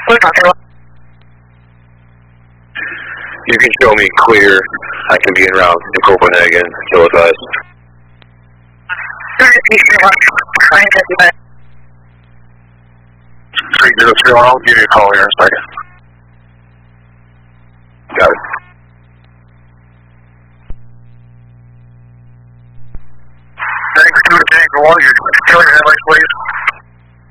You can show me clear. I can be en route to Copenhagen, so it's us. 3031, I'll give you a call here in a second. Got it. Thanks, 2 to Tango 1, you're killing heavily.